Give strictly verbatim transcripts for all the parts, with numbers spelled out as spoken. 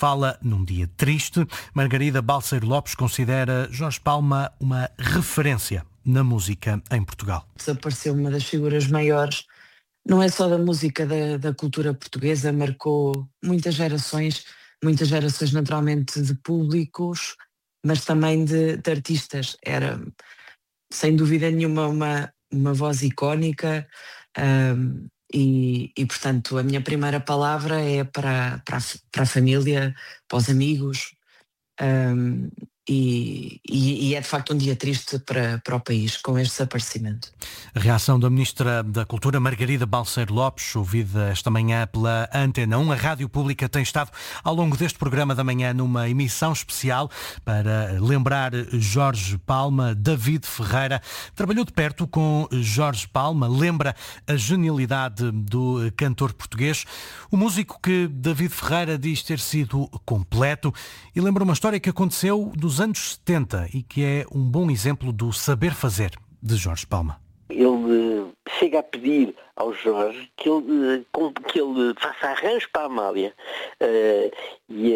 fala num dia triste. Margarida Balseiro Lopes considera Jorge Palma uma referência na música em Portugal. Desapareceu uma das figuras maiores, não é só da música, da, da cultura portuguesa, marcou muitas gerações, muitas gerações naturalmente de públicos, mas também de, de artistas. Era, sem dúvida nenhuma, uma, uma voz icónica. Um, e, e, portanto, a minha primeira palavra é para, para, a, para a família, para os amigos, um, e, e, e é de facto um dia triste para, para o país com este desaparecimento. A reação da Ministra da Cultura, Margarida Balseiro Lopes, ouvida esta manhã pela Antena um. A Rádio Pública tem estado ao longo deste programa da manhã numa emissão especial para lembrar Jorge Palma. David Ferreira trabalhou de perto com Jorge Palma, lembra a genialidade do cantor português, o músico que David Ferreira diz ter sido completo, e lembra uma história que aconteceu dos anos setenta e que é um bom exemplo do saber fazer de Jorge Palma. Ele chega a pedir ao Jorge que ele, que ele faça arranjos para a Amália. Uh, e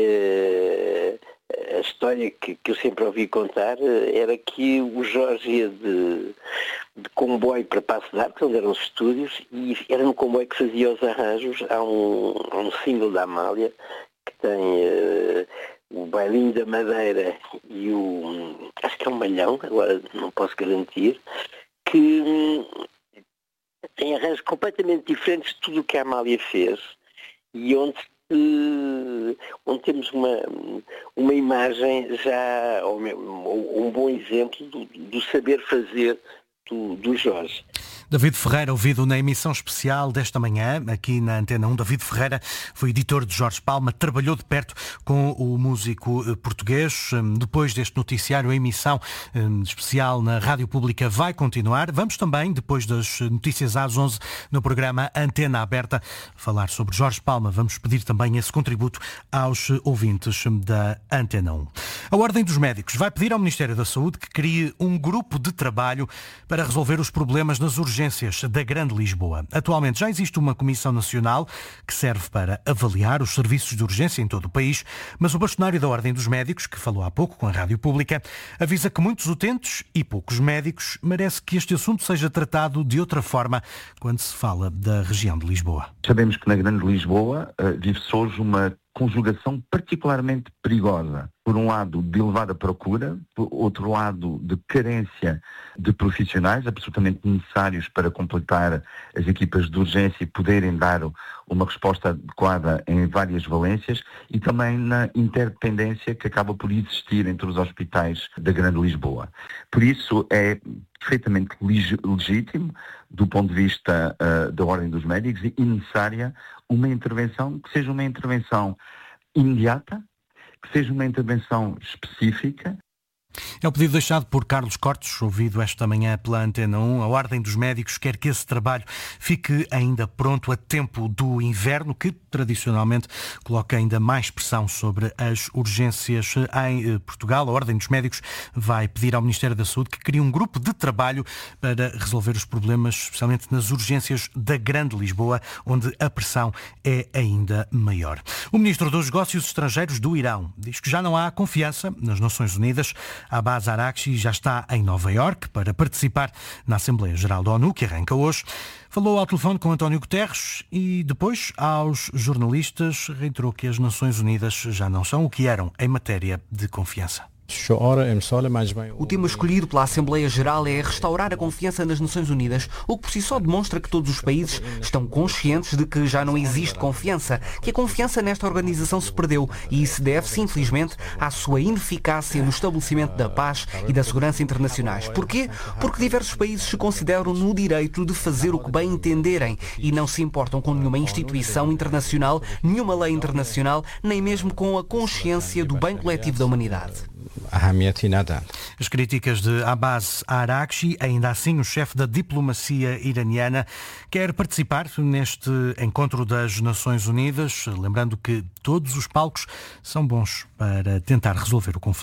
uh, a história que, que eu sempre ouvi contar era que o Jorge ia de, de comboio para Passo de Arcos, onde eram os estúdios, e era no comboio que fazia os arranjos. Há um, há um single da Amália que tem... Uh, o Bailinho da Madeira e o... acho que é um Malhão, agora não posso garantir, que hum, tem arranjos completamente diferentes de tudo o que a Amália fez, e onde, uh, onde temos uma, uma imagem já, ou, ou um bom exemplo do, do saber fazer do, do Jorge. David Ferreira, ouvido na emissão especial desta manhã, aqui na Antena um. David Ferreira foi editor de Jorge Palma, trabalhou de perto com o músico português. Depois deste noticiário, a emissão especial na Rádio Pública vai continuar. Vamos também, depois das notícias às onze, no programa Antena Aberta, falar sobre Jorge Palma. Vamos pedir também esse contributo aos ouvintes da Antena um. A Ordem dos Médicos vai pedir ao Ministério da Saúde que crie um grupo de trabalho para resolver os problemas nas urgências da Grande Lisboa. Atualmente já existe uma Comissão Nacional que serve para avaliar os serviços de urgência em todo o país, mas o bastonário da Ordem dos Médicos, que falou há pouco com a Rádio Pública, avisa que muitos utentes e poucos médicos merece que este assunto seja tratado de outra forma quando se fala da região de Lisboa. Sabemos que na Grande Lisboa uh, vive-se hoje uma conjugação particularmente perigosa. Por um lado, de elevada procura, por outro lado, de carência de profissionais absolutamente necessários para completar as equipas de urgência e poderem dar uma resposta adequada em várias valências, e também na interdependência que acaba por existir entre os hospitais da Grande Lisboa. Por isso é perfeitamente legítimo, do ponto de vista uh, da Ordem dos Médicos, e necessária uma intervenção que seja uma intervenção imediata, que seja uma intervenção específica. É o pedido deixado por Carlos Cortes, ouvido esta manhã pela Antena um. A Ordem dos Médicos quer que esse trabalho fique ainda pronto a tempo do inverno, que tradicionalmente coloca ainda mais pressão sobre as urgências em Portugal. A Ordem dos Médicos vai pedir ao Ministério da Saúde que crie um grupo de trabalho para resolver os problemas, especialmente nas urgências da Grande Lisboa, onde a pressão é ainda maior. O Ministro dos Negócios Estrangeiros do Irão diz que já não há confiança nas Nações Unidas. Abbas Araghchi já está em Nova Iorque para participar na Assembleia Geral da ONU, que arranca hoje. Falou ao telefone com António Guterres e depois aos jornalistas reiterou que as Nações Unidas já não são o que eram em matéria de confiança. O tema escolhido pela Assembleia Geral é restaurar a confiança nas Nações Unidas, o que por si só demonstra que todos os países estão conscientes de que já não existe confiança, que a confiança nesta organização se perdeu, e isso deve-se, infelizmente, à sua ineficácia no estabelecimento da paz e da segurança internacionais. Porquê? Porque diversos países se consideram no direito de fazer o que bem entenderem e não se importam com nenhuma instituição internacional, nenhuma lei internacional, nem mesmo com a consciência do bem coletivo da humanidade. As críticas de Abbas Araghchi, ainda assim o chefe da diplomacia iraniana quer participar neste encontro das Nações Unidas, lembrando que todos os palcos são bons para tentar resolver o conflito.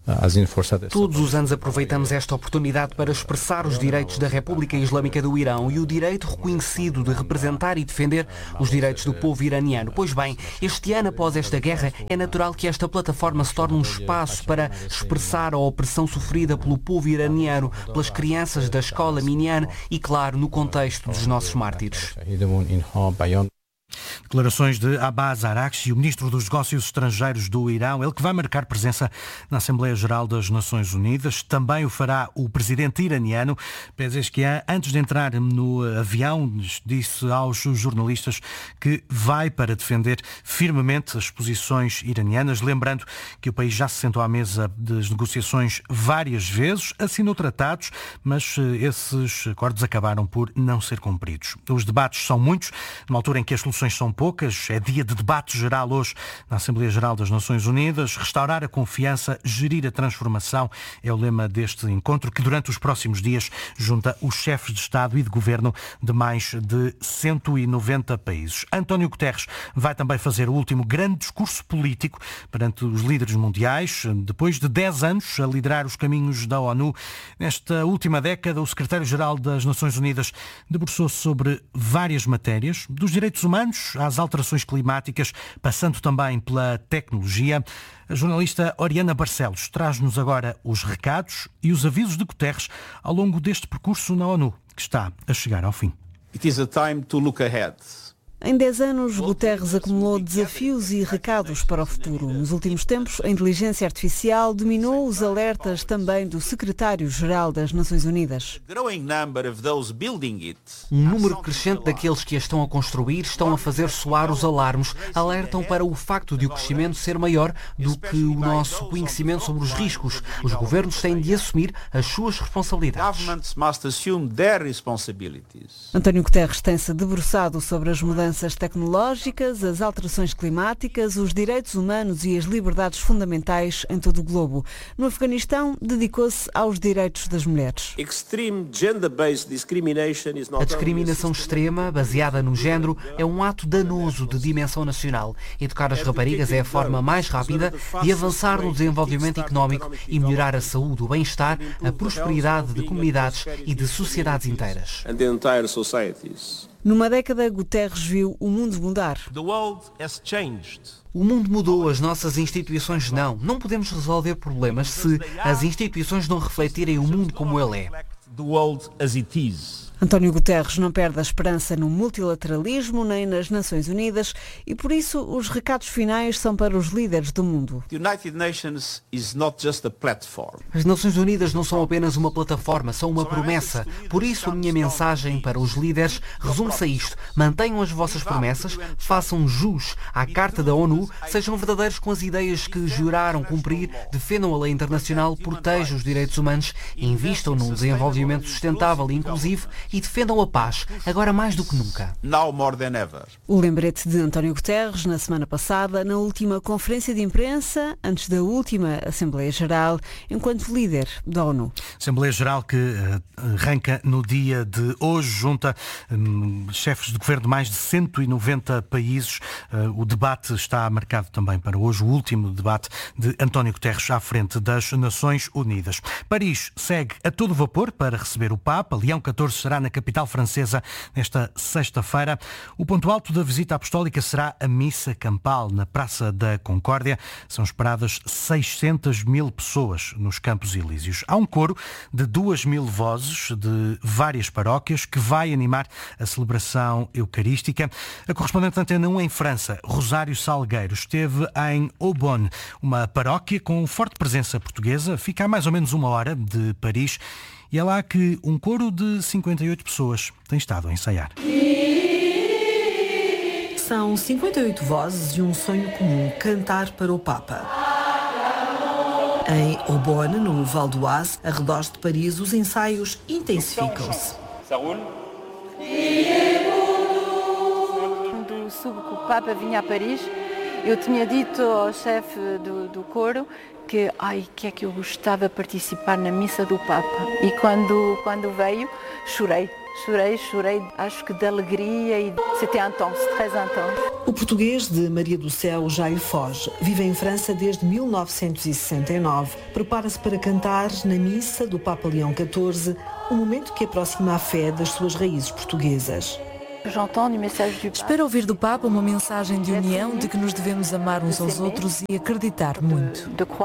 Todos os anos aproveitamos esta oportunidade para expressar os direitos da República Islâmica do Irão e o direito reconhecido de representar e defender os direitos do povo iraniano. Pois bem, este ano após esta guerra, é natural que esta plataforma se torne um espaço para expressar a opressão sofrida pelo povo iraniano, pelas crianças da escola Minyan e, claro, no contexto dos nossos mártires. Declarações de Abbas Araghchi, o ministro dos Negócios Estrangeiros do Irão, ele que vai marcar presença na Assembleia Geral das Nações Unidas. Também o fará o presidente iraniano, Pezeshkian, antes de entrar no avião, disse aos jornalistas que vai para defender firmemente as posições iranianas, lembrando que o país já se sentou à mesa das negociações várias vezes, assinou tratados, mas esses acordos acabaram por não ser cumpridos. Os debates são muitos, numa altura em que as soluções são poucas. É dia de debate geral hoje na Assembleia Geral das Nações Unidas. Restaurar a confiança, gerir a transformação é o lema deste encontro que durante os próximos dias junta os chefes de Estado e de Governo de mais de cento e noventa países. António Guterres vai também fazer o último grande discurso político perante os líderes mundiais, depois de dez anos a liderar os caminhos da ONU. Nesta última década, o secretário-geral das Nações Unidas debruçou-se sobre várias matérias, dos direitos humanos às alterações climáticas, passando também pela tecnologia. A jornalista Oriana Barcelos traz-nos agora os recados e os avisos de Guterres ao longo deste percurso na ONU, que está a chegar ao fim. It is a time to look ahead. Em dez anos, Guterres acumulou desafios e recados para o futuro. Nos últimos tempos, a inteligência artificial dominou os alertas também do secretário-geral das Nações Unidas. Um número crescente daqueles que a estão a construir estão a fazer soar os alarmes, alertam para o facto de o crescimento ser maior do que o nosso conhecimento sobre os riscos. Os governos têm de assumir as suas responsabilidades. António Guterres tem-se debruçado sobre as mudanças tecnológicas, as alterações climáticas, os direitos humanos e as liberdades fundamentais em todo o globo. No Afeganistão, dedicou-se aos direitos das mulheres. A discriminação extrema, baseada no género, é um ato danoso de dimensão nacional. Educar as raparigas é a forma mais rápida de avançar no desenvolvimento económico e melhorar a saúde, o bem-estar, a prosperidade de comunidades e de sociedades inteiras. Numa década, Guterres viu o mundo mudar. O mundo mudou, as nossas instituições não. Não podemos resolver problemas se as instituições não refletirem o mundo como ele é. António Guterres não perde a esperança no multilateralismo nem nas Nações Unidas e, por isso, os recados finais são para os líderes do mundo. As Nações Unidas não são apenas uma plataforma, são uma promessa. Por isso, a minha mensagem para os líderes resume-se a isto. Mantenham as vossas promessas, façam jus à Carta da ONU, sejam verdadeiros com as ideias que juraram cumprir, defendam a lei internacional, protejam os direitos humanos, invistam num desenvolvimento sustentável e inclusivo e defendam a paz, agora mais do que nunca. O lembrete de António Guterres na semana passada, na última conferência de imprensa, antes da última Assembleia Geral, enquanto líder da ONU. Assembleia Geral que arranca no dia de hoje, junta um, chefes de governo de mais de cento e noventa países. Uh, o debate está marcado também para hoje, o último debate de António Guterres à frente das Nações Unidas. Paris segue a todo vapor para receber o Papa. Leão catorze será na capital francesa nesta sexta-feira. O ponto alto da visita apostólica será a missa campal na Praça da Concórdia. São esperadas seiscentas mil pessoas nos Campos Elíseos. Há um coro de duas mil vozes de várias paróquias que vai animar a celebração eucarística. A correspondente da Antena um em França, Rosário Salgueiro, esteve em Aubonne, uma paróquia com forte presença portuguesa. Fica a mais ou menos uma hora de Paris. E é lá que um coro de cinquenta e oito pessoas tem estado a ensaiar. São cinquenta e oito vozes e um sonho comum, cantar para o Papa. Em Aubonne, no Val d'Oise, arredores de Paris, os ensaios intensificam-se. Quando soube que o Papa vinha a Paris, eu tinha dito ao chefe do, do coro que, ai, que é que eu gostava de participar na missa do Papa. E quando, quando veio, chorei. Chorei, chorei, acho que de alegria e c'était intense, très intense. O português de Maria do Céu Jair Foz vive em França desde mil novecentos e sessenta e nove. Prepara-se para cantar na missa do Papa Leão catorze, um momento que aproxima a fé das suas raízes portuguesas. Espero ouvir do Papa uma mensagem de união, de que nos devemos amar uns aos outros e acreditar muito.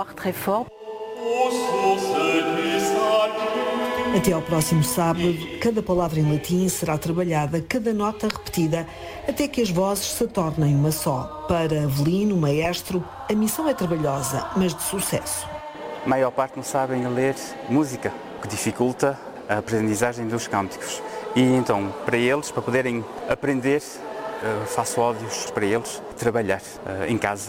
Até ao próximo sábado, cada palavra em latim será trabalhada, cada nota repetida, até que as vozes se tornem uma só. Para Avelino, o maestro, a missão é trabalhosa, mas de sucesso. A maior parte não sabem ler música, o que dificulta a aprendizagem dos cânticos. E então, para eles, para poderem aprender, faço ódios para eles trabalhar em casa.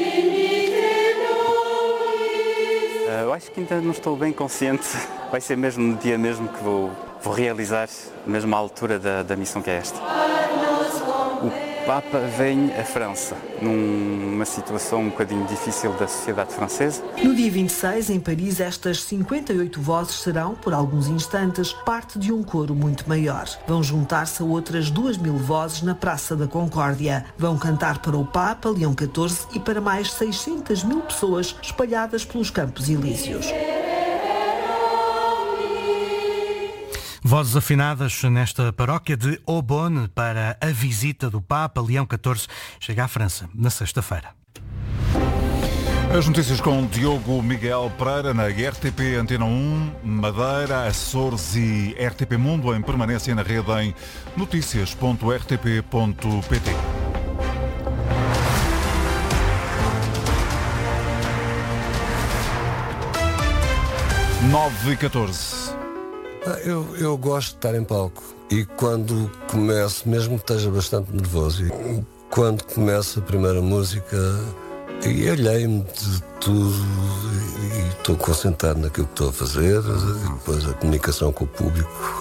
Eu acho que ainda não estou bem consciente. Vai ser mesmo no dia mesmo que vou, vou realizar, mesmo à altura da, da missão que é esta. O Papa vem à França, numa situação um bocadinho difícil da sociedade francesa. No dia vinte e seis, em Paris, estas cinquenta e oito vozes serão, por alguns instantes, parte de um coro muito maior. Vão juntar-se a outras duas mil vozes na Praça da Concórdia. Vão cantar para o Papa Leão catorze e para mais seiscentas mil pessoas espalhadas pelos Campos Elíseos. Vozes afinadas nesta paróquia de Aubonne para a visita do Papa Leão catorze. Chega à França na sexta-feira. As notícias com Diogo Miguel Pereira na R T P Antena um, Madeira, Açores e R T P Mundo em permanência na rede em notícias ponto r t p ponto p t. nove e catorze. Eu, eu gosto de estar em palco e quando começo, mesmo que esteja bastante nervoso, e quando começo a primeira música, e alhei-me de tudo e estou concentrado naquilo que estou a fazer, e depois a comunicação com o público,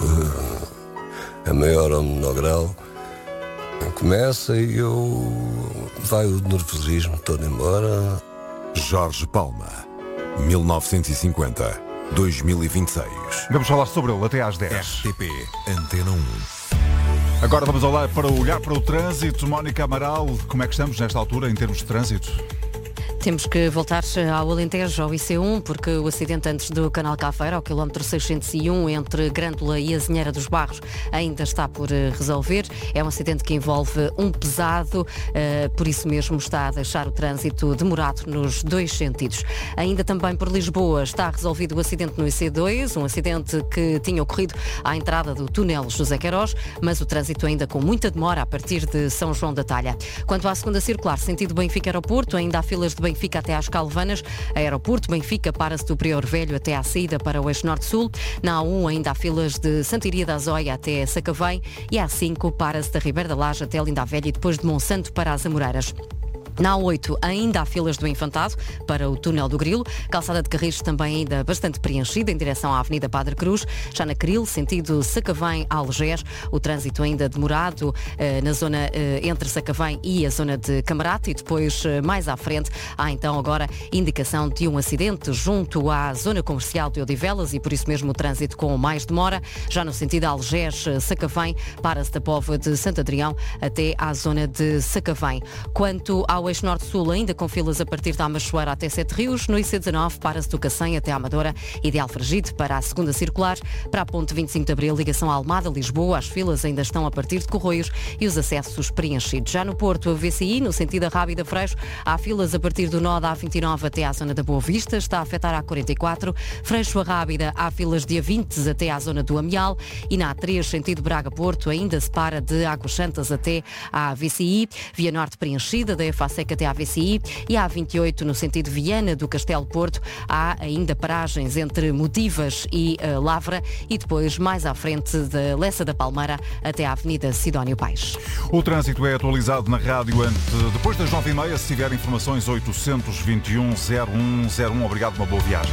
a maior ou menor grau, começa e eu vai o nervosismo todo embora. Jorge Palma, mil novecentos e cinquenta. dois mil e vinte e seis. Vamos falar sobre ele até às dez. R T P Antena um. Agora vamos olhar para, olhar para o trânsito. Mónica Amaral, como é que estamos nesta altura em termos de trânsito? Temos que voltar ao Alentejo, ao I C um, porque o acidente antes do Canal Cafeira, ao quilómetro seiscentos e um, entre Grândola e Azinheira dos Barros, ainda está por resolver. É um acidente que envolve um pesado, uh, por isso mesmo está a deixar o trânsito demorado nos dois sentidos. Ainda também por Lisboa está resolvido o acidente no I C dois, um acidente que tinha ocorrido à entrada do túnel José Queiroz, mas o trânsito ainda com muita demora a partir de São João da Talha. Quanto à segunda circular, sentido Benfica-Aeroporto, ainda há filas de Benfica Benfica até às Calvanas, Aeroporto Benfica para-se do Prior Velho até à saída para o eixo norte-sul. Na A um ainda há filas de Santiria da Azóia até Sacavém e a A cinco para-se da Ribeira da Laje até Lindavelha e depois de Monsanto para as Amoreiras. Na A oito ainda há filas do Infantado para o túnel do Grilo, calçada de Carris também ainda bastante preenchida em direção à Avenida Padre Cruz, já na Cril, sentido Sacavém a Algés, o trânsito ainda demorado eh, na zona eh, entre Sacavém e a zona de Camarate e depois eh, mais à frente há então agora indicação de um acidente junto à zona comercial de Odivelas e por isso mesmo o trânsito com mais demora, já no sentido Algés-Sacavém, para-se da Póvoa de Santo Adrião até à zona de Sacavém. Quanto ao eixo norte-sul, ainda com filas a partir da Amachoeira até Sete Rios, no I C dezanove para-se do Cacém até à Amadora e de Alfragide para a segunda circular, para a ponte vinte e cinco de Abril, ligação a Almada, Lisboa, as filas ainda estão a partir de Corroios e os acessos preenchidos. Já no Porto, a V C I, no sentido da Rábida Freixo, há filas a partir do nó da A vinte e nove até à zona da Boa Vista, está a afetar a A quarenta e quatro, Freixo a Rábida, há filas de A vinte até à zona do Amial e na A três, sentido Braga-Porto, ainda se para de Águas Santas até à V C I, Via Norte preenchida, da E F A Seca até à V C I e à vinte e oito no sentido Viana do Castelo Porto há ainda paragens entre Modivas e uh, Lavra e depois mais à frente da Lessa da Palmeira até à Avenida Sidónio Paes. O trânsito é atualizado na rádio ante, depois das nove e meia. Se tiver informações, oitocentos e vinte e um, zero um zero um. Obrigado, uma boa viagem.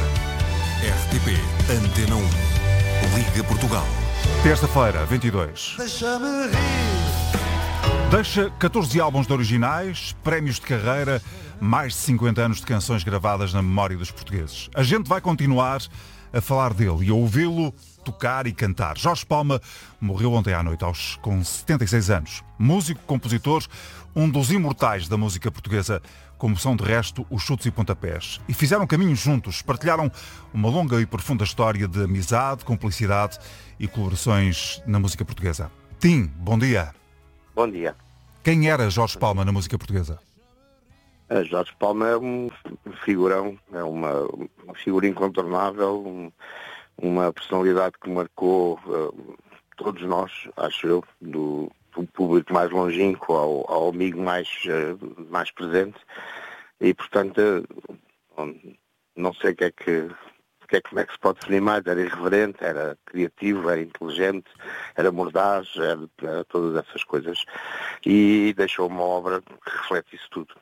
R T P Antena um. Liga Portugal. Terça-feira, vinte e dois. Deixa-me rir. Deixa catorze álbuns de originais, prémios de carreira, mais de cinquenta anos de canções gravadas na memória dos portugueses. A gente vai continuar a falar dele e a ouvi-lo tocar e cantar. Jorge Palma morreu ontem à noite, aos, com setenta e seis anos. Músico, compositor, um dos imortais da música portuguesa, como são de resto os Chutes e Pontapés. E fizeram caminho juntos, partilharam uma longa e profunda história de amizade, cumplicidade e colaborações na música portuguesa. Tim, bom dia. Bom dia. Quem era Jorge Palma na música portuguesa? A Jorge Palma é um figurão, é uma, uma figura incontornável, um, uma personalidade que marcou uh, todos nós, acho eu, do, do público mais longínquo ao, ao amigo mais, uh, mais presente. E, portanto, uh, não sei o que é que... Que é, como é que se pode definir mais? Era irreverente, era criativo, era inteligente, era mordaz, era, era todas essas coisas. E deixou uma obra que reflete isso tudo.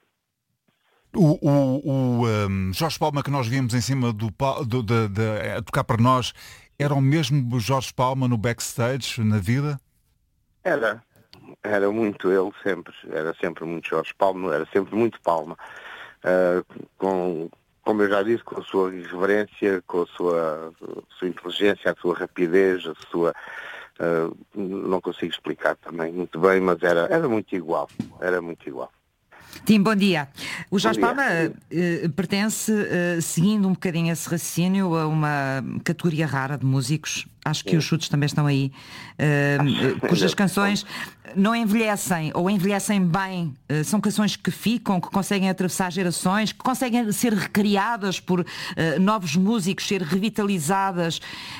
O, o, o um, Jorge Palma que nós vimos em cima do, do de, de, a tocar para nós, era o mesmo Jorge Palma no backstage, na vida? Era. Era muito ele sempre. Era sempre muito Jorge Palma, era sempre muito Palma. Uh, com... Como eu já disse, com a sua irreverência, com a sua, a sua inteligência, a sua rapidez, a sua... Uh, não consigo explicar também muito bem, mas era, era muito igual. Era muito igual. Tim, bom dia. O Jorge Palma uh, pertence, uh, seguindo um bocadinho esse raciocínio, a uma categoria rara de músicos. Acho que Sim. os Chutes também estão aí, uh, cujas canções não envelhecem ou envelhecem bem. Uh, são canções que ficam, que conseguem atravessar gerações, que conseguem ser recriadas por uh, novos músicos, ser revitalizadas.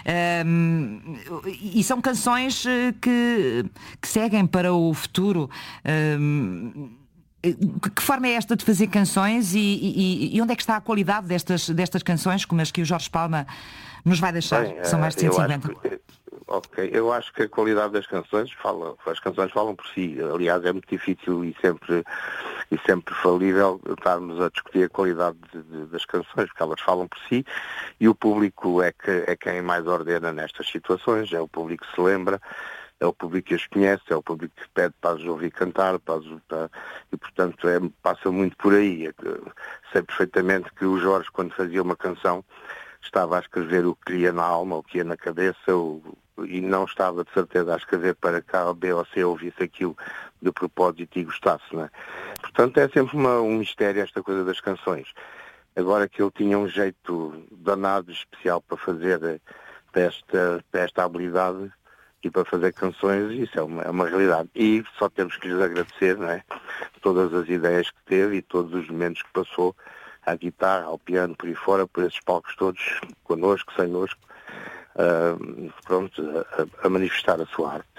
Uh, e são canções uh, que, que seguem para o futuro. Uh, Que forma é esta de fazer canções e, e, e onde é que está a qualidade destas, destas canções, como as que o Jorge Palma nos vai deixar? Bem, São mais de cento e cinquenta. Eu acho que, ok, eu acho que a qualidade das canções fala, as canções falam por si. Aliás, é muito difícil e sempre, e sempre falível estarmos a discutir a qualidade de, de, das canções, porque elas falam por si e o público é, que, é quem mais ordena nestas situações, é o público que se lembra. É o público que as conhece, é o público que pede para as ouvir cantar, para as, para, e portanto é, passa muito por aí. É que, sei perfeitamente que o Jorge, quando fazia uma canção, estava a escrever o que queria na alma, o que ia na cabeça, o, e não estava de certeza a escrever para que A, B ou C ouvisse aquilo de propósito e gostasse, não é? Portanto é sempre uma, um mistério esta coisa das canções. Agora que ele tinha um jeito danado, especial para fazer desta, desta habilidade, e para fazer canções, isso é uma, é uma realidade. E só temos que lhes agradecer, não é? Todas as ideias que teve e todos os momentos que passou à guitarra, ao piano, por aí fora, por esses palcos todos, connosco, sem nosco, uh, pronto, a, a manifestar a sua arte.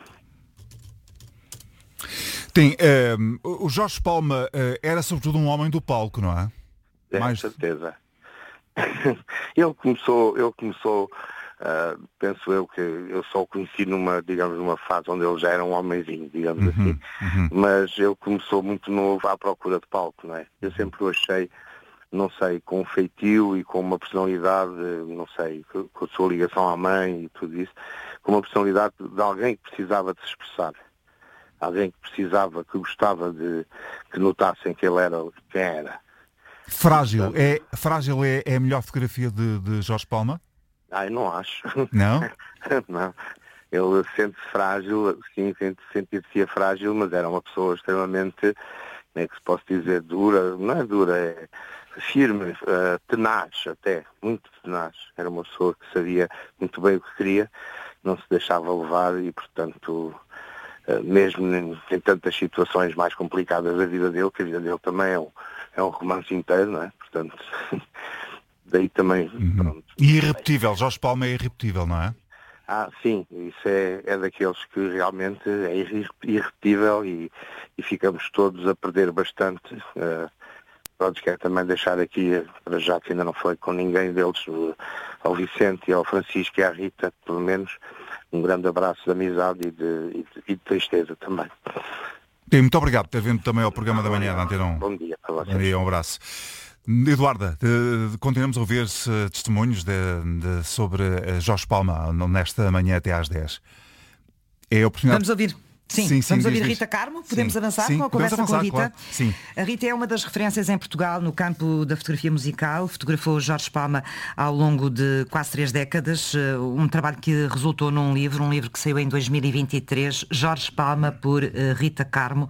Tem, uh, o Jorge Palma uh, era sobretudo um homem do palco, não é? É, Mais... certeza. ele começou... Ele começou Uh, penso eu que eu só o conheci numa, digamos, numa fase onde ele já era um homenzinho, digamos uhum, assim, uhum. Mas ele começou muito novo à procura de palco, não é? Eu sempre o achei, não sei, com um feitio e com uma personalidade, não sei, com a sua ligação à mãe e tudo isso, com uma personalidade de alguém que precisava de se expressar, alguém que precisava, que gostava de que notassem que ele era quem era. Frágil, Portanto, é, frágil é, é a melhor fotografia de, de Jorge Palma? Ah, eu não acho. Não? Não. Ele sente-se frágil, sim, sentia-se frágil, mas era uma pessoa extremamente, como é que se posso dizer, dura, não é dura, é firme, uh, tenaz até, muito tenaz. Era uma pessoa que sabia muito bem o que queria, não se deixava levar e, portanto, uh, mesmo em, em tantas situações mais complicadas da vida dele, que a vida dele também é um, é um romance inteiro, não é? Portanto... Daí também, uhum. Pronto. E irrepetível, Jorge Palma é irrepetível, não é? Ah, sim, isso é, é daqueles que realmente é irrepetível e, e ficamos todos a perder bastante. Uh, pronto, quero também deixar aqui, para já que ainda não falei com ninguém deles, ao Vicente e ao Francisco e à Rita, pelo menos, um grande abraço de amizade e de, e de, e de tristeza também. Sim, muito obrigado por ter vindo também ao programa da manhã da Antena um. Bom dia para vocês. Bom dia, um abraço. Eduarda, de, de, continuamos a ouvir testemunhos de, de, sobre Jorge Palma nesta manhã até às dez. É a oportunidade... Vamos ouvir. Sim, sim, sim, vamos ouvir diz, Rita diz. Carmo? Podemos sim, avançar sim, com a conversa avançar, com a Rita? Claro. Sim. A Rita é uma das referências em Portugal no campo da fotografia musical. Fotografou Jorge Palma ao longo de quase três décadas. Um trabalho que resultou num livro, um livro que saiu em dois mil e vinte e três, Jorge Palma, por uh, Rita Carmo,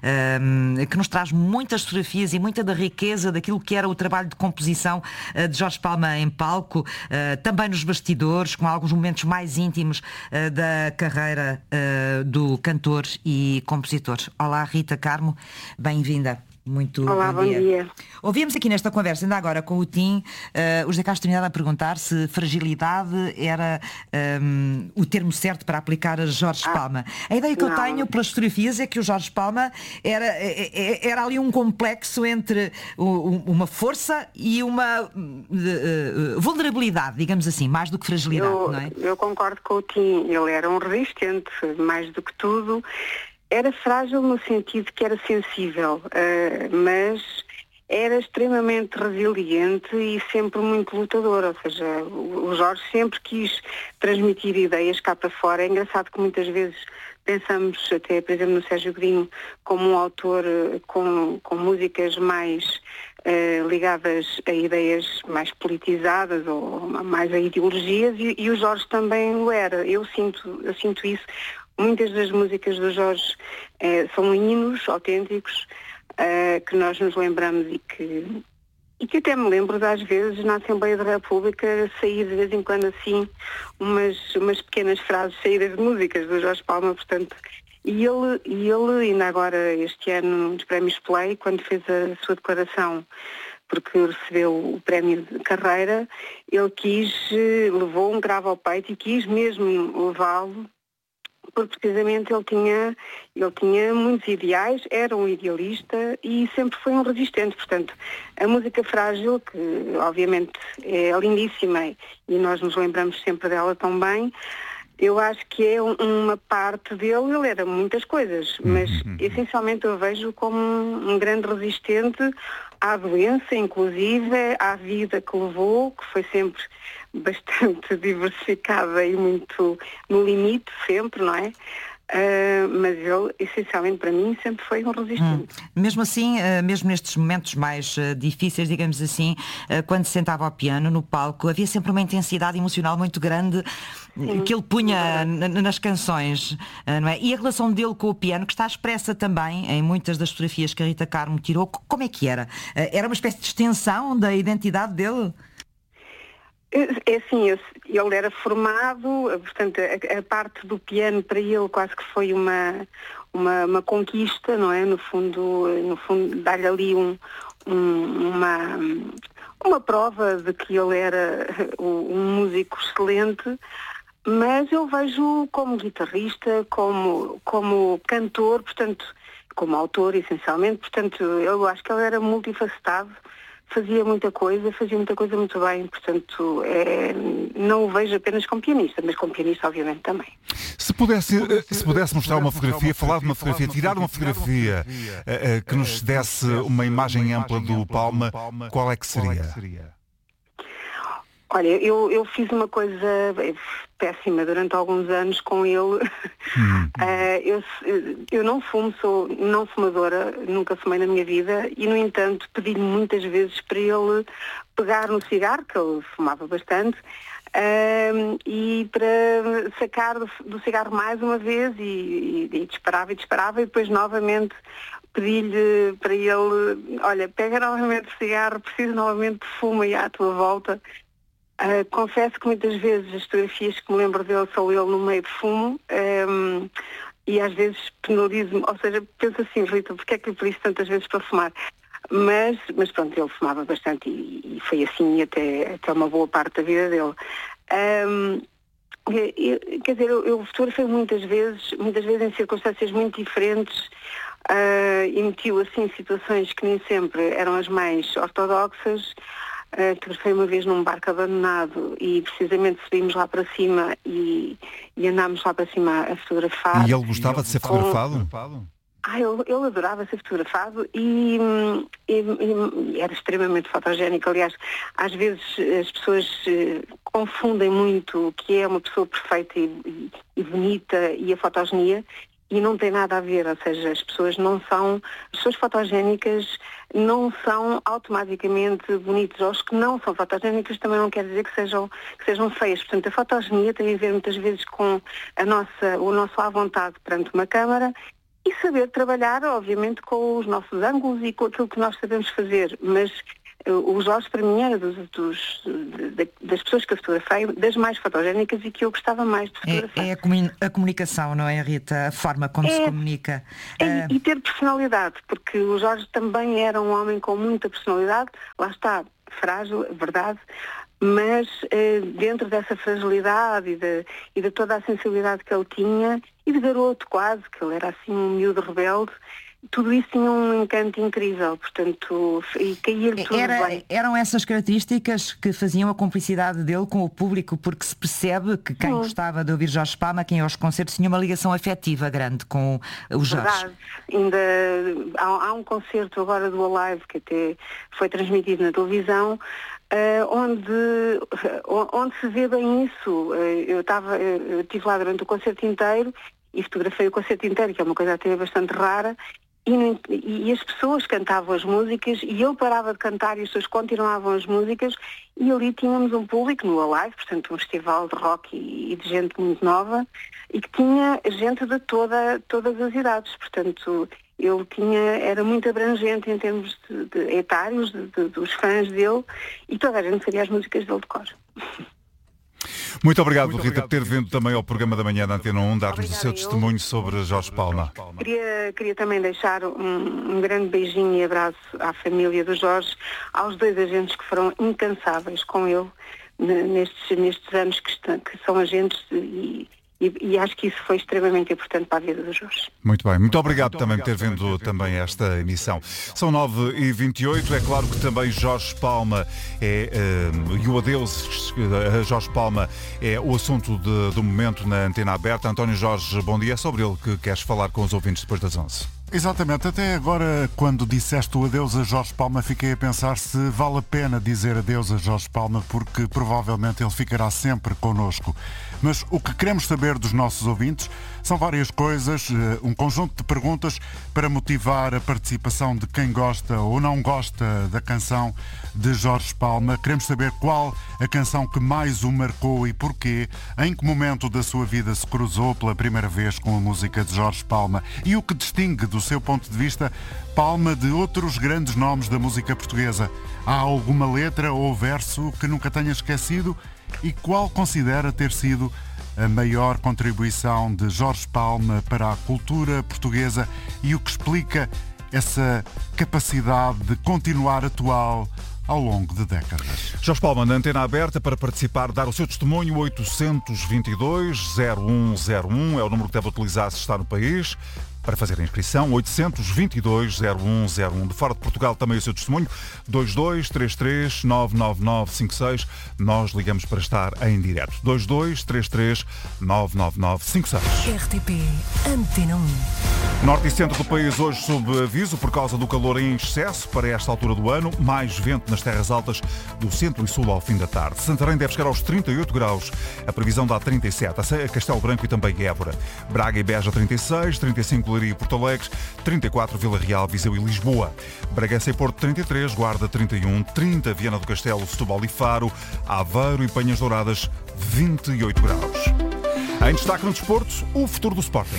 um, que nos traz muitas fotografias e muita da riqueza daquilo que era o trabalho de composição uh, de Jorge Palma em palco, uh, também nos bastidores, com alguns momentos mais íntimos uh, da carreira uh, do cantor e compositor. Olá, Rita Carmo, bem-vinda. Muito Olá, bom dia. bom dia. Ouvimos aqui nesta conversa, ainda agora com o Tim, uh, o José Castro tinha dado a perguntar se fragilidade era um, o termo certo para aplicar a Jorge ah, Palma. A ideia que não. eu tenho pelas fotografias é que o Jorge Palma era, era ali um complexo entre uma força e uma uh, vulnerabilidade, digamos assim, mais do que fragilidade, eu, não é? Eu concordo com o Tim, ele era um resistente, mais do que tudo. Era frágil no sentido que era sensível, uh, mas era extremamente resiliente e sempre muito lutador, ou seja, o Jorge sempre quis transmitir ideias cá para fora. É engraçado que muitas vezes pensamos, até por exemplo no Sérgio Godinho, como um autor uh, com, com músicas mais uh, ligadas a ideias mais politizadas ou mais a ideologias, e, e o Jorge também o era. Eu sinto, eu sinto isso. Muitas das músicas do Jorge eh, são hinos autênticos eh, que nós nos lembramos e que, e que até me lembro de, às vezes na Assembleia da República sair de vez em quando assim umas, umas pequenas frases saídas de músicas do Jorge Palma, portanto, e ele, e ele ainda agora este ano nos Prémios Play, quando fez a sua declaração, porque recebeu o prémio de carreira, ele quis, levou um grave ao peito e quis mesmo levá-lo, porque precisamente ele tinha, ele tinha muitos ideais, era um idealista e sempre foi um resistente. Portanto, a música Frágil, que obviamente é lindíssima e nós nos lembramos sempre dela tão bem, eu acho que é um, uma parte dele. Ele era muitas coisas, mas essencialmente eu vejo como um, um grande resistente à doença, inclusive à vida que levou, que foi sempre bastante diversificada e muito no limite, sempre, não é? Uh, mas ele, essencialmente para mim, sempre foi um resistente. Hum. Mesmo assim, uh, mesmo nestes momentos mais uh, difíceis, digamos assim, uh, quando se sentava ao piano, no palco, havia sempre uma intensidade emocional muito grande. Sim, que ele punha nas canções, uh, não é? E a relação dele com o piano, que está expressa também em muitas das fotografias que a Rita Carmo tirou, como é que era? Uh, era uma espécie de extensão da identidade dele? É assim, ele era formado, portanto, a, a parte do piano para ele quase que foi uma, uma, uma conquista, não é? No fundo, no fundo dar-lhe ali um, um, uma, uma prova de que ele era um músico excelente, mas eu vejo como guitarrista, como, como cantor, portanto, como autor essencialmente, portanto, eu acho que ele era multifacetado. Fazia muita coisa, fazia muita coisa muito bem, portanto, é, não o vejo apenas como pianista, mas como pianista, obviamente, também. Se pudesse, se pudesse mostrar uma fotografia, falar de uma fotografia, tirar uma fotografia uh, uh, que nos desse uma imagem ampla do Palma, qual é que seria? Olha, eu, eu fiz uma coisa péssima durante alguns anos com ele. Hum. uh, eu, eu não fumo, sou não fumadora, nunca fumei na minha vida e, no entanto, pedi-lhe muitas vezes para ele pegar no cigarro, que ele fumava bastante, uh, e para sacar do, do cigarro mais uma vez e, e, e disparava e disparava e depois novamente pedi-lhe para ele, olha, pega novamente o cigarro, preciso novamente de fumo e à tua volta. Uh, confesso que muitas vezes as fotografias que me lembro dele são ele no meio de fumo um, e às vezes penalizo-me, ou seja, penso assim, Rita, porque é que lhe pediste tantas vezes para fumar? Mas, mas pronto, ele fumava bastante e, e foi assim até, até uma boa parte da vida dele. Um, eu, quer dizer, eu, eu fotografei muitas vezes, muitas vezes em circunstâncias muito diferentes uh, e meti-o assim em situações que nem sempre eram as mais ortodoxas. Uh, fotografei uma vez num barco abandonado e precisamente subimos lá para cima e, e andámos lá para cima a fotografar. E ele gostava de ser fotografado? Com... Ah, ele, ele adorava ser fotografado e, e, e era extremamente fotogénico. Aliás, às vezes as pessoas uh, confundem muito o que é uma pessoa perfeita e, e, e bonita e a fotogenia. e não tem nada a ver, ou seja, as pessoas não são, as pessoas fotogénicas não são automaticamente bonitas, ou os que não são fotogénicas também não quer dizer que sejam, que sejam feias. Portanto, a fotogenia tem a ver muitas vezes com a nossa, o nosso à vontade perante uma câmara e saber trabalhar, obviamente, com os nossos ângulos e com aquilo que nós sabemos fazer, mas o Jorge, para mim, era dos, dos, de, das pessoas que eu fotografei, das mais fotogénicas e que eu gostava mais de fotografar. É, é a, comuni- a comunicação, não é, Rita? A forma como é, se comunica. É, uh... E ter personalidade, porque o Jorge também era um homem com muita personalidade, lá está, frágil, verdade, mas uh, dentro dessa fragilidade e de, e de toda a sensibilidade que ele tinha, e de garoto quase, que ele era assim um miúdo rebelde, tudo isso tinha um encanto incrível, portanto, e caía-lhe tudo Era, bem. Eram essas características que faziam a cumplicidade dele com o público, porque se percebe que quem hum. gostava de ouvir Jorge Palma, quem ia aos concertos, tinha uma ligação afetiva grande com o Jorge. Verdade. Ainda há, há um concerto agora do Alive, que até foi transmitido na televisão, Uh, onde, uh, onde se vê bem isso. Uh, eu estava, eu estive lá durante o concerto inteiro e fotografei o concerto inteiro, que é uma coisa até bastante rara, e, no, e as pessoas cantavam as músicas e eu parava de cantar e as pessoas continuavam as músicas, e ali tínhamos um público no Alive, portanto um festival de rock e, e de gente muito nova, e que tinha gente de toda, todas as idades, portanto ele tinha, era muito abrangente em termos de, de etários, de, de, dos fãs dele, e toda a gente sabia as músicas dele de cor. Muito obrigado, Muito Rita, obrigado, por ter vindo também ao programa da manhã da Antena um, dar-nos o seu eu. testemunho sobre Jorge Palma. Queria, queria também deixar um, um grande beijinho e abraço à família do Jorge, aos dois agentes que foram incansáveis com ele nestes, nestes anos que, estão, que são agentes e E, e acho que isso foi extremamente importante para a vida do Jorge. Muito bem, muito obrigado também por ter vindo também a esta emissão. São nove e vinte e oito, é claro que também Jorge Palma é, uh, e o adeus a Jorge Palma é o assunto de, do momento na Antena Aberta. António Jorge, bom dia, é sobre ele que queres falar com os ouvintes depois das onze. Exatamente, até agora quando disseste o adeus a Jorge Palma fiquei a pensar se vale a pena dizer adeus a Jorge Palma, porque provavelmente ele ficará sempre connosco. Mas o que queremos saber dos nossos ouvintes são várias coisas, um conjunto de perguntas para motivar a participação de quem gosta ou não gosta da canção de Jorge Palma. Queremos saber qual a canção que mais o marcou e porquê, em que momento da sua vida se cruzou pela primeira vez com a música de Jorge Palma e o que distingue, do seu ponto de vista, Palma de outros grandes nomes da música portuguesa. Há alguma letra ou verso que nunca tenha esquecido? E qual considera ter sido a maior contribuição de Jorge Palma para a cultura portuguesa e o que explica essa capacidade de continuar atual ao longo de décadas? Jorge Palma, na Antena Aberta, para participar, dar o seu testemunho. Oitocentos e vinte e dois, zero um zero um é o número que deve utilizar se está no país para fazer a inscrição. Oitocentos e vinte e dois, zero um zero um. De fora de Portugal também o seu testemunho. dois dois três três, nove nove nove cinco seis. Nós ligamos para estar em direto. dois dois três três, nove nove nove cinco seis. R T P Antena um. Norte e centro do país hoje sob aviso por causa do calor em excesso para esta altura do ano. Mais vento nas terras altas do centro e sul ao fim da tarde. Santarém deve chegar aos trinta e oito graus. A previsão dá trinta e sete. A Castelo Branco e também Évora. Braga e Beja trinta e seis, trinta e cinco Leiria e Porto Alegre, trinta e quatro Vila Real, Viseu e Lisboa. Bragança e Porto trinta e três, Guarda trinta e um, trinta Viana do Castelo, Setúbal e Faro, Aveiro e Penhas Douradas vinte e oito graus. Em destaque no desporto, o futuro do Sporting.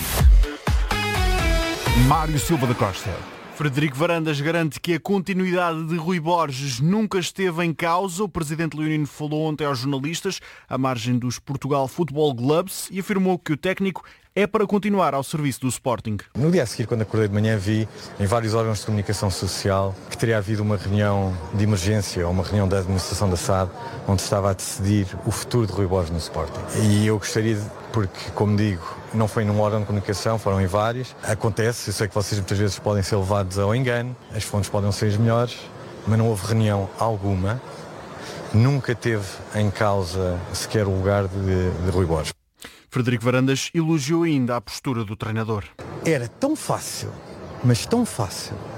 Mário Silva da Costa. Frederico Varandas garante que a continuidade de Rui Borges nunca esteve em causa. O presidente leonino falou ontem aos jornalistas à margem dos Portugal Football Clubs e afirmou que o técnico é para continuar ao serviço do Sporting. No dia a seguir, quando acordei de manhã, vi em vários órgãos de comunicação social que teria havido uma reunião de emergência ou uma reunião da administração da S A D onde estava a decidir o futuro de Rui Borges no Sporting. E eu gostaria de, porque, como digo, não foi num órgão de comunicação, foram em vários. Acontece, eu sei que vocês muitas vezes podem ser levados ao engano, as fontes podem ser as melhores, mas não houve reunião alguma, nunca teve em causa sequer o lugar de, de Rui Borges. Frederico Varandas elogiou ainda a postura do treinador. Era tão fácil, mas tão fácil,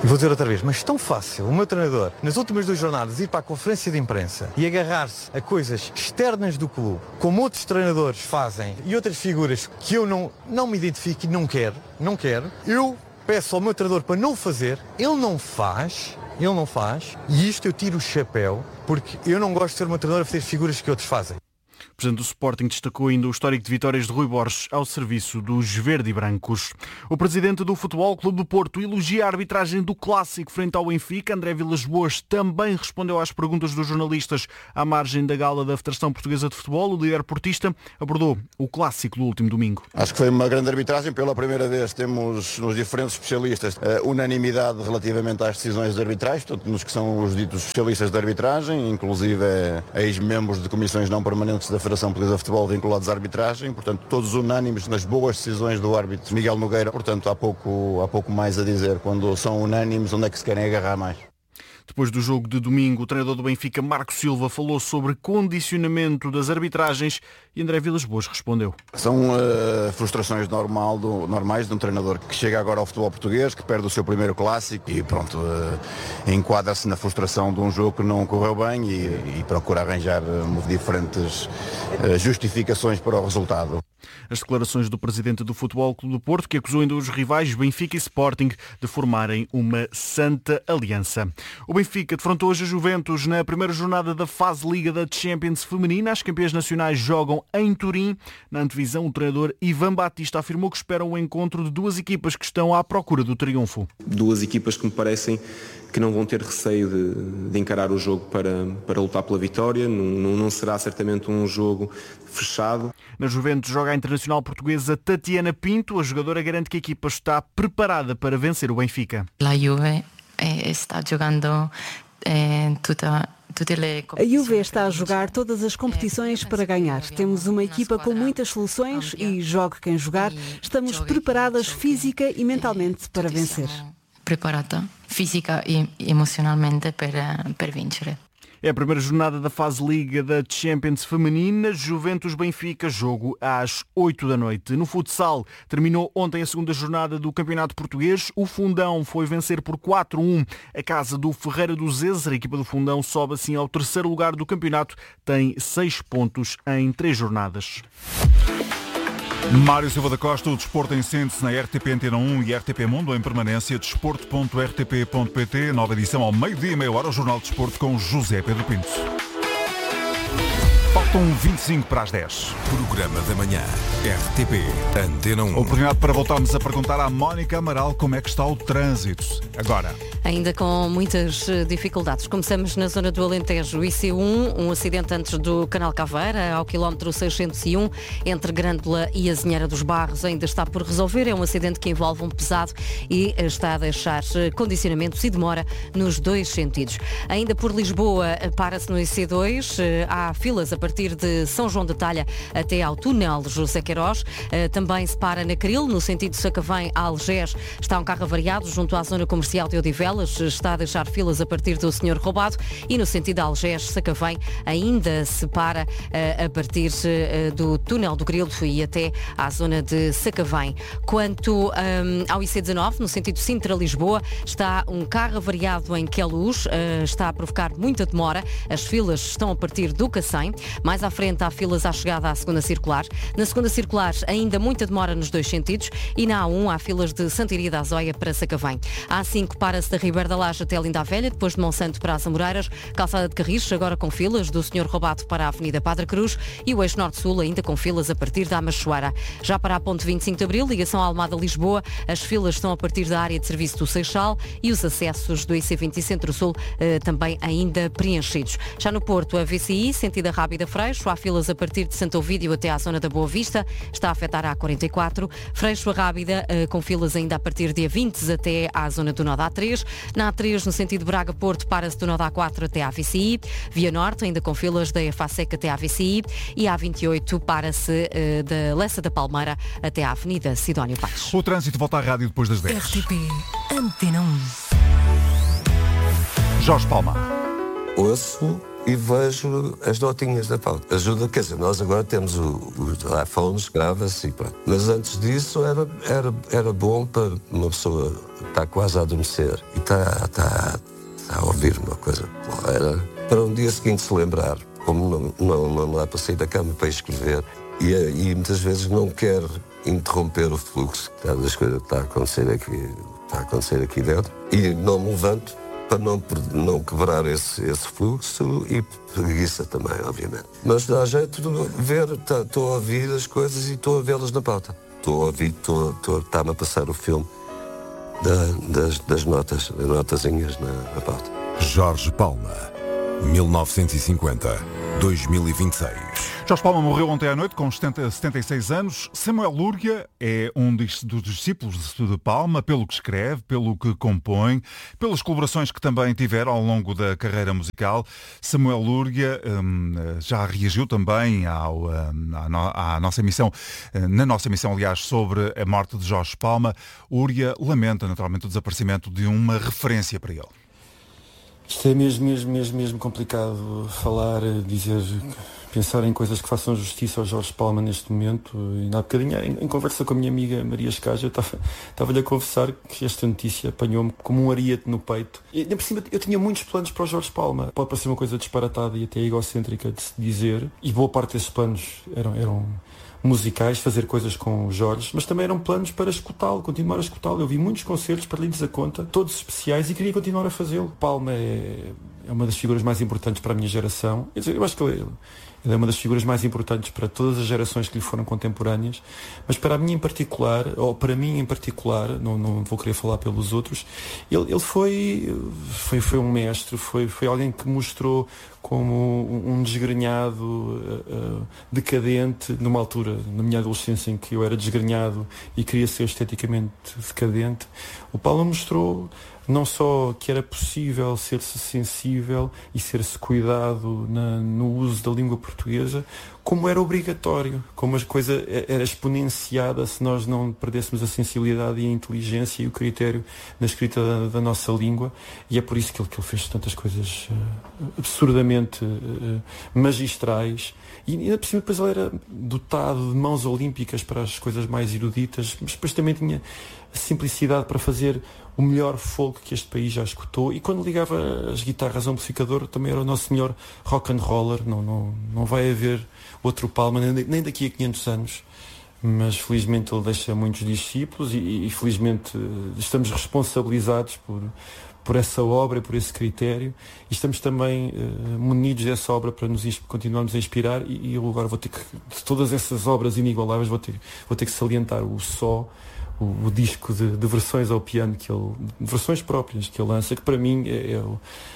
E vou dizer outra vez, mas tão fácil o meu treinador, nas últimas duas jornadas, ir para a conferência de imprensa e agarrar-se a coisas externas do clube, como outros treinadores fazem, e outras figuras que eu não, não me identifico e não quero, não quero, eu peço ao meu treinador para não fazer, ele não faz, ele não faz, e isto eu tiro o chapéu, porque eu não gosto de ser o meu treinador a fazer figuras que outros fazem. O presidente do Sporting destacou ainda o histórico de vitórias de Rui Borges ao serviço dos verde e brancos. O presidente do Futebol Clube do Porto elogia a arbitragem do Clássico frente ao Benfica. André Vilas-Boas também respondeu às perguntas dos jornalistas à margem da gala da Federação Portuguesa de Futebol. O líder portista abordou o Clássico do último domingo. Acho que foi uma grande arbitragem. Pela primeira vez temos nos diferentes especialistas uh, unanimidade relativamente às decisões de arbitragem, portanto, nos que são os ditos especialistas de arbitragem, inclusive uh, ex-membros de comissões não permanentes da Federação Portuguesa de Futebol vinculados à arbitragem, portanto todos unânimes nas boas decisões do árbitro Miguel Nogueira, portanto há pouco, há pouco mais a dizer. Quando são unânimes, onde é que se querem agarrar mais? Depois do jogo de domingo, o treinador do Benfica, Marco Silva, falou sobre condicionamento das arbitragens e André Vilas-Boas respondeu. São uh, frustrações normal do, normais de um treinador que chega agora ao futebol português, que perde o seu primeiro clássico e pronto, uh, enquadra-se na frustração de um jogo que não correu bem e, e procura arranjar uh, diferentes uh, justificações para o resultado. As declarações do presidente do Futebol Clube do Porto, que acusou ainda os rivais Benfica e Sporting de formarem uma santa aliança. O Benfica defrontou hoje a Juventus na primeira jornada da fase Liga da Champions feminina. As campeãs nacionais jogam em Turim. Na antevisão, o treinador Ivan Batista afirmou que espera o encontro de duas equipas que estão à procura do triunfo. Duas equipas que me parecem que não vão ter receio de, de encarar o jogo para, para lutar pela vitória. Não, não será certamente um jogo fechado. Na Juventus joga a internacional portuguesa Tatiana Pinto. A jogadora garante que a equipa está preparada para vencer o Benfica. A Juve está jogando eh, toda... A Juve está a jogar todas as competições para ganhar. Temos uma equipa com muitas soluções e jogue quem jogar. Estamos preparadas física e mentalmente para vencer. Preparada física e emocionalmente para, para vencer. É a primeira jornada da fase Liga da Champions feminina. Juventus-Benfica, jogo às oito da noite. No futsal, terminou ontem a segunda jornada do Campeonato Português. O Fundão foi vencer por quatro a um a casa do Ferreira do Zezer. A equipa do Fundão sobe assim ao terceiro lugar do campeonato. Tem seis pontos em três jornadas. Mário Silva da Costa, o desporto em síntese na R T P Antena um e R T P Mundo em permanência, desporto ponto r t p ponto p t, nova edição ao meio-dia e meia hora, o Jornal de Desporto com José Pedro Pinto. Faltam vinte e cinco para as dez. Programa da manhã, R T P Antena um. Oportunidade para voltarmos a perguntar à Mónica Amaral como é que está o trânsito agora. Ainda com muitas dificuldades. Começamos na zona do Alentejo, I C um, um acidente antes do Canal Caveira, ao quilómetro seiscentos e um, entre Grândola e Azinheira dos Barros, ainda está por resolver. É um acidente que envolve um pesado e está a deixar condicionamentos e demora nos dois sentidos. Ainda por Lisboa, para-se no I C dois, há filas a partir de São João de Talha até ao túnel José Queiroz. Também se para na Cril, no sentido Sacavém a Algés, está um carro avariado junto à zona comercial de Odivelas, está a deixar filas a partir do Senhor Roubado, e no sentido Algés-Sacavém ainda se para a partir do túnel do Grilo e até à zona de Sacavém. Quanto um, ao I C dezanove, no sentido Sintra-Lisboa, está um carro avariado em Queluz, uh, está a provocar muita demora. As filas estão a partir do Cacém. Mais à frente há filas à chegada à segunda circular. Na segunda circular ainda muita demora nos dois sentidos, e na A um há filas de Santiria da Azóia para Sacavém. A A cinco para-se da Ribeira da Laje até Linda a Velha, depois de Monsanto para as Amoreiras, calçada de Carris, agora com filas do Senhor Roubado para a Avenida Padre Cruz, e o eixo Norte-Sul ainda com filas a partir da Amachoara. Já para a ponte vinte e cinco de Abril, ligação Almada-Lisboa, as filas estão a partir da área de serviço do Seixal, e os acessos do I C vinte Centro-Sul eh, também ainda preenchidos. Já no Porto, a V C I, sentida Rábida-Freixo, há filas a partir de Santo Ovídio até à zona da Boa Vista, está a afetar a A quarenta e quatro, Freixo a Rábida, eh, com filas ainda a partir de A vinte até à zona do Nó da A três, na A três, no sentido Braga-Porto, para-se do Nó da A quatro até à V C I, Via Norte, ainda com filas da Efasec até à V C I, e a A vinte e oito para-se eh, da Lessa da Palmeira até à Avenida Sidónio Paz. O trânsito volta à rádio depois das dez. R T P Antena um. Jorge Palma. Ouço e vejo as notinhas da pauta. Ajuda, quer dizer, nós agora temos o, os iPhones, grava-se e pronto. Mas antes disso era, era, era bom para uma pessoa estar quase a adormecer e está, está, está a ouvir uma coisa porreira, para um dia seguinte se lembrar, como não, não, não dá para sair da cama para escrever, e, e muitas vezes não quer interromper o fluxo das coisas que está a acontecer aqui, está a acontecer aqui dentro, e não me levanto para não, não quebrar esse, esse fluxo, e preguiça também, obviamente. Mas dá jeito de ver, estou a ouvir as coisas e estou a vê-las na pauta. Estou a ouvir, está-me a passar o filme da, das, das notas, das notazinhas na, na pauta. Jorge Palma, mil novecentos e cinquenta a dois mil e vinte e seis. Jorge Palma morreu ontem à noite com setenta, setenta e seis anos. Samuel Lúria é um dos, dos discípulos de Palma, pelo que escreve, pelo que compõe, pelas colaborações que também tiveram ao longo da carreira musical. Samuel Lúria hum, já reagiu também ao, hum, à, no, à nossa emissão, na nossa emissão, aliás, sobre a morte de Jorge Palma. Lúria lamenta naturalmente o desaparecimento de uma referência para ele. Isto é mesmo, mesmo, mesmo, mesmo complicado falar, dizer, pensar em coisas que façam justiça ao Jorge Palma neste momento. E há bocadinho, em, em conversa com a minha amiga Maria Escaja, eu estava-lhe a confessar que esta notícia apanhou-me como um ariete no peito. E, por cima, eu tinha muitos planos para o Jorge Palma. Pode parecer uma coisa disparatada e até egocêntrica de se dizer, e boa parte desses planos eram... eram musicais, fazer coisas com o Jorge, mas também eram planos para escutá-lo, continuar a escutá-lo. Eu vi muitos concertos, para lhes a conta, todos especiais, e queria continuar a fazê-lo. Palma é, é uma das figuras mais importantes para a minha geração. Quer dizer, eu acho que ele, ele é uma das figuras mais importantes para todas as gerações que lhe foram contemporâneas, mas para a minha em particular, ou para mim em particular, não, não vou querer falar pelos outros, ele, ele foi, foi, foi um mestre, foi, foi alguém que mostrou como um desgrenhado uh, decadente, numa altura, na minha adolescência, em que eu era desgrenhado e queria ser esteticamente decadente. O Palma mostrou não só que era possível ser-se sensível e ser-se cuidado na, no uso da língua portuguesa, como era obrigatório, como a coisa era exponenciada se nós não perdêssemos a sensibilidade e a inteligência e o critério na escrita da, da nossa língua, e é por isso que ele, que ele fez tantas coisas uh, absurdamente uh, magistrais, e ainda por cima depois ele era dotado de mãos olímpicas para as coisas mais eruditas, mas depois também tinha a simplicidade para fazer o melhor folk que este país já escutou, e quando ligava as guitarras ao amplificador também era o nosso melhor rock and roller. Não, não, não vai haver outro Palma nem daqui a quinhentos anos, mas felizmente ele deixa muitos discípulos, e, e felizmente estamos responsabilizados por, por essa obra e por esse critério, e estamos também uh, munidos dessa obra para nos continuarmos a inspirar, e, e eu agora vou ter que, de todas essas obras inigualáveis, vou ter, vou ter que salientar o Só, o, o disco de, de versões ao piano, que ele, versões próprias que ele lança, que para mim é, é o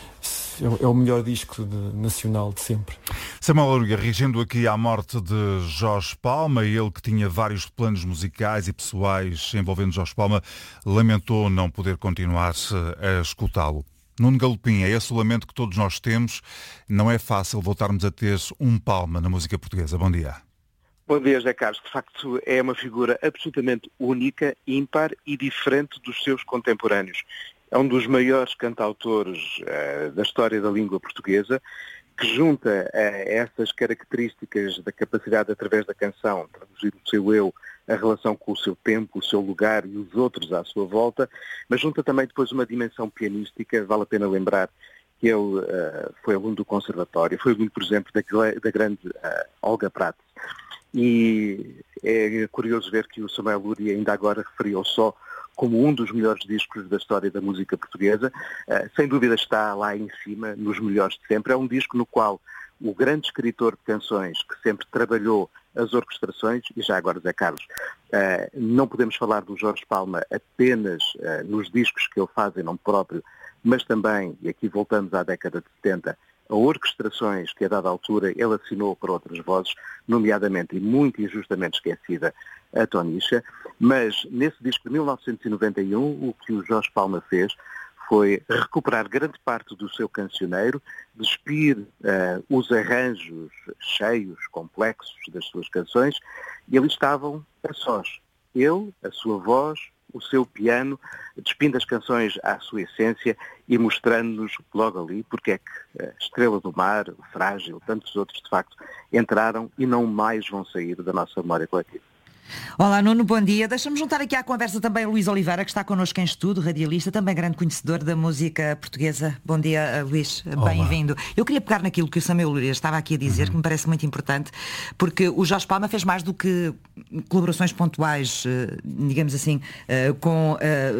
é o melhor disco de, nacional de sempre. Samuel Lúria, reagindo aqui à morte de Jorge Palma, ele que tinha vários planos musicais e pessoais envolvendo Jorge Palma, lamentou não poder continuar a escutá-lo. Nuno Galopim, é esse o lamento que todos nós temos. Não é fácil voltarmos a ter um Palma na música portuguesa. Bom dia. Bom dia, José Carlos. De facto, é uma figura absolutamente única, ímpar e diferente dos seus contemporâneos. É um dos maiores cantautores uh, da história da língua portuguesa, que junta uh, essas características da capacidade, através da canção, traduzir o seu eu, a relação com o seu tempo, o seu lugar e os outros à sua volta, mas junta também depois uma dimensão pianística. Vale a pena lembrar que ele uh, foi aluno do conservatório, foi aluno, por exemplo, da, da grande uh, Olga Prats. E é curioso ver que o Samuel Lúria ainda agora referiu só como um dos melhores discos da história da música portuguesa. Uh, sem dúvida está lá em cima, nos melhores de sempre. É um disco no qual o grande escritor de canções, que sempre trabalhou as orquestrações, e já agora Zé Carlos, uh, não podemos falar do Jorge Palma apenas uh, nos discos que ele faz em nome próprio, mas também, e aqui voltamos à década de setenta, a orquestrações que a dada altura ele assinou para outras vozes, nomeadamente e muito injustamente esquecida, a Tonisha. Mas nesse disco de mil novecentos e noventa e um, o que o Jorge Palma fez foi recuperar grande parte do seu cancioneiro, despir uh, os arranjos cheios, complexos das suas canções, e ali estavam a sós. Ele, a sua voz, o seu piano, despindo as canções à sua essência e mostrando-nos logo ali porque é que a Estrela do Mar, o Frágil, tantos outros, de facto, entraram e não mais vão sair da nossa memória coletiva. Olá Nuno, bom dia. Deixa-me juntar aqui à conversa também o Luís Oliveira, que está connosco em estudo, radialista, também grande conhecedor da música portuguesa. Bom dia, Luís, bem-vindo. Eu queria pegar naquilo que o Samuel Luria estava aqui a dizer, uhum. que me parece muito importante, porque o Jorge Palma fez mais do que colaborações pontuais, digamos assim, com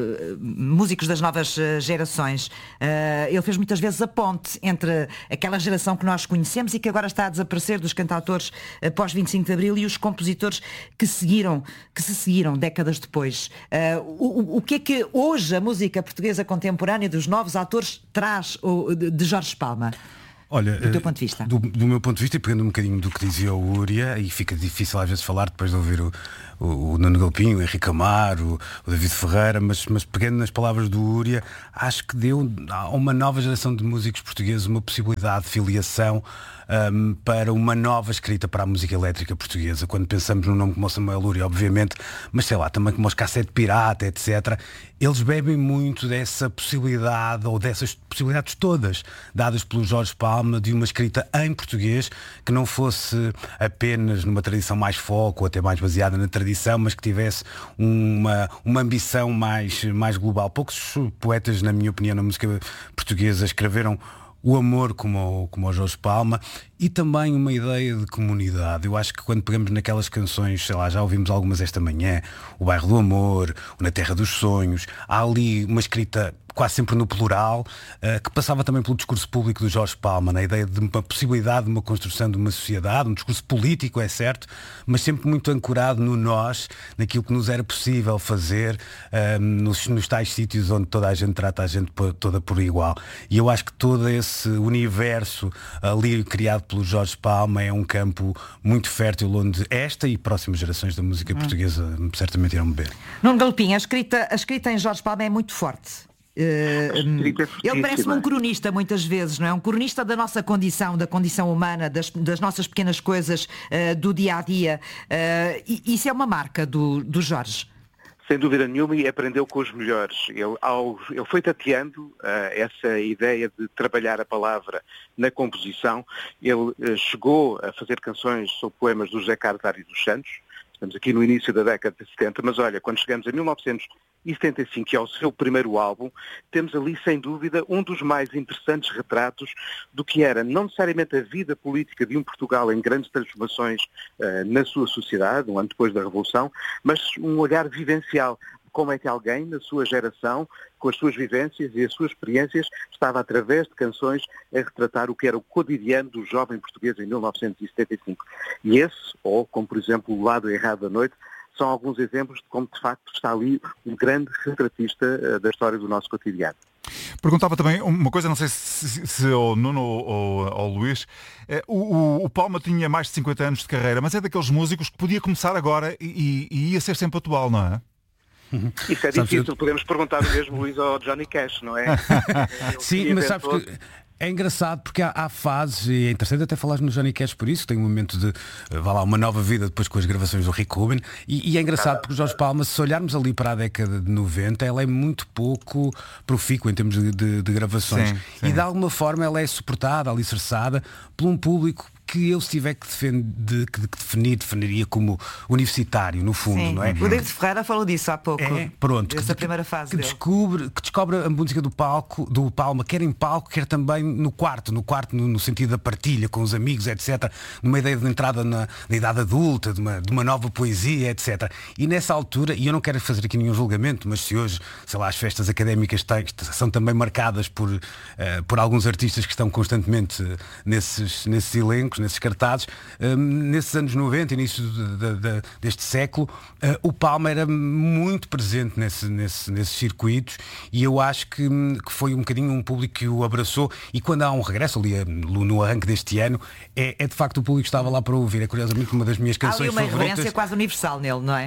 músicos das novas gerações. Ele fez muitas vezes a ponte entre aquela geração que nós conhecemos e que agora está a desaparecer, dos cantautores pós vinte e cinco de Abril, e os compositores que seguiram que se seguiram décadas depois. Uh, o, o que é que hoje a música portuguesa contemporânea dos novos atores traz de, de Jorge Palma? Olha, do teu ponto de vista? Do, do meu ponto de vista, e pegando um bocadinho do que dizia o Uria, e fica difícil às vezes falar depois de ouvir o, o, o Nuno Galpinho, o Henrique Amaro, o, o David Ferreira, mas, mas pegando nas palavras do Uria, acho que deu a uma nova geração de músicos portugueses uma possibilidade de filiação Um, para uma nova escrita para a música elétrica portuguesa. Quando pensamos num nome como o Samuel Luria, obviamente, mas sei lá, também como os Cassete Pirata, etcétera, eles bebem muito dessa possibilidade, ou dessas possibilidades todas dadas pelo Jorge Palma, de uma escrita em português que não fosse apenas numa tradição mais folk ou até mais baseada na tradição, mas que tivesse uma, uma ambição mais, mais global. Poucos poetas, na minha opinião, na música portuguesa escreveram o amor como, como o Jorge Palma, e também uma ideia de comunidade. Eu acho que quando pegamos naquelas canções, sei lá, já ouvimos algumas esta manhã, o Bairro do Amor, o Na Terra dos Sonhos, há ali uma escrita quase sempre no plural, uh, que passava também pelo discurso público do Jorge Palma, na ideia de uma possibilidade de uma construção de uma sociedade, um discurso político, é certo, mas sempre muito ancorado no nós, naquilo que nos era possível fazer, uh, nos, nos tais sítios onde toda a gente trata a gente por, toda por igual. E eu acho que todo esse universo ali criado pelo Jorge Palma é um campo muito fértil onde esta e próximas gerações da música hum. portuguesa certamente irão beber. Nuno Galpinho, a escrita, a escrita em Jorge Palma é muito forte. Uh, ele parece-me um cronista muitas vezes, não é? Um cronista da nossa condição, da condição humana, das, das nossas pequenas coisas, uh, do dia a dia. Uh, e isso é uma marca do, do Jorge. Sem dúvida nenhuma, e aprendeu com os melhores. Ele, ao, ele foi tateando uh, essa ideia de trabalhar a palavra na composição. Ele uh, chegou a fazer canções sobre poemas do José Carlos dos Santos. Estamos aqui no início da década de setenta, mas olha, quando chegamos a mil novecentos e setenta e cinco, que é o seu primeiro álbum, temos ali, sem dúvida, um dos mais interessantes retratos do que era não necessariamente a vida política de um Portugal em grandes transformações uh, na sua sociedade, um ano depois da Revolução, mas um olhar vivencial. Como é que alguém, na sua geração, com as suas vivências e as suas experiências, estava, através de canções, a retratar o que era o cotidiano do jovem português em mil novecentos e setenta e cinco. E esse, ou como, por exemplo, O Lado Errado da Noite, são alguns exemplos de como, de facto, está ali um grande retratista uh, da história do nosso cotidiano. Perguntava também uma coisa, não sei se, se o Nuno ou, ou, ou o Luís, é, o, o Palma tinha mais de cinquenta anos de carreira, mas é daqueles músicos que podia começar agora e, e ia ser sempre atual, não é? Isso é difícil, podemos perguntar o mesmo, Luís, ao Johnny Cash, não é? Sim, mas sabes que é engraçado porque há, há fases, e é interessante até falar no Johnny Cash por isso, tem um momento de, vá lá, uma nova vida depois com as gravações do Rick Rubin, e, e é engraçado porque o Jorge Palma, se olharmos ali para a década de noventa, ela é muito pouco profícua em termos de, de, de gravações, sim, sim. E de alguma forma ela é suportada, alicerçada por um público que eu, se tiver que, defender, que definir, definiria como universitário, no fundo, sim. Não é? O David Ferreira falou disso há pouco. É, pronto. Essa que, primeira fase que descobre, que descobre a música do palco, do Palma, quer em palco, quer também no quarto, no quarto no, no sentido da partilha com os amigos, etcétera. Numa ideia de entrada na, na idade adulta, de uma, de uma nova poesia, etcétera. E nessa altura, e eu não quero fazer aqui nenhum julgamento, mas se hoje, sei lá, as festas académicas têm, são também marcadas por, uh, por alguns artistas que estão constantemente nesses, nesses elencos, nesses cartazes, um, nesses anos noventa, início de, de, de, deste século, uh, o Palma era muito presente nesse, nesse, nesses circuitos, e eu acho que, que foi um bocadinho um público que o abraçou, e quando há um regresso ali no arranque deste ano, é, é de facto o público que estava lá para ouvir. É curiosamente uma das minhas canções favoritas. Há ali uma favoritas. irreverência quase universal nele, não é?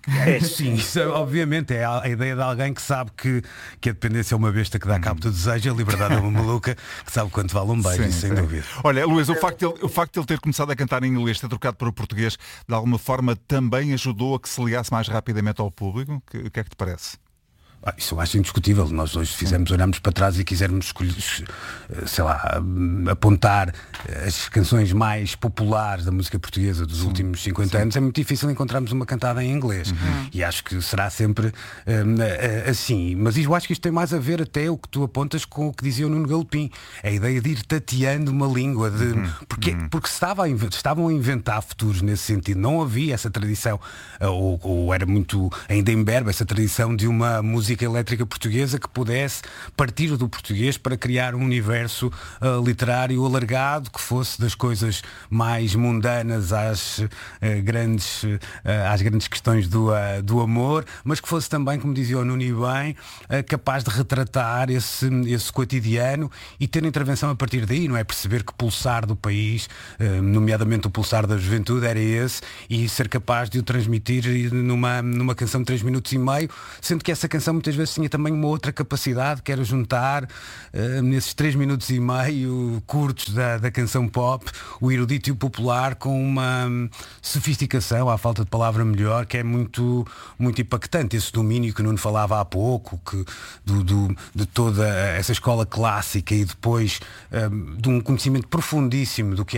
É, sim, isso, obviamente é a, a ideia de alguém que sabe que, que a dependência é uma besta que dá cabo do desejo, a liberdade é uma maluca que sabe quanto vale um beijo, Sim, sem sim. dúvida. Olha, Luís, o facto, de ele, o facto de ele ter começado a cantar em inglês, ter trocado para o português, de alguma forma também ajudou a que se ligasse mais rapidamente ao público? O que, que é que te parece? Ah, isso eu acho indiscutível. Nós hoje fizemos, olhamos para trás e quisermos escolher, sei lá, apontar as canções mais populares da música portuguesa dos sim, últimos cinquenta sim. anos, é muito difícil encontrarmos uma cantada em inglês. Uhum. E acho que será sempre um, assim. Mas eu acho que isto tem mais a ver até o que tu apontas com o que dizia o Nuno Galopim. A ideia de ir tateando uma língua. De, uhum. porque, uhum. porque se estava a, estavam a inventar futuros nesse sentido. Não havia essa tradição, ou, ou era muito ainda em berba, essa tradição de uma música elétrica portuguesa que pudesse partir do português para criar um universo uh, literário alargado, que fosse das coisas mais mundanas às, uh, grandes, uh, às grandes questões do, uh, do amor, mas que fosse também, como dizia o Nuno bem, uh, capaz de retratar esse, esse cotidiano e ter intervenção a partir daí, não é? Perceber que o pulsar do país, uh, nomeadamente o pulsar da juventude, era esse, e ser capaz de o transmitir numa, numa canção de três minutos e meio, sendo que essa canção muitas vezes tinha também uma outra capacidade, que era juntar uh, nesses três minutos e meio curtos da, da canção pop, o erudito e o popular com uma um, sofisticação, à falta de palavra melhor, que é muito, muito impactante. Esse domínio que o Nuno falava há pouco, que, do, do, de toda essa escola clássica e depois um, de um conhecimento profundíssimo do que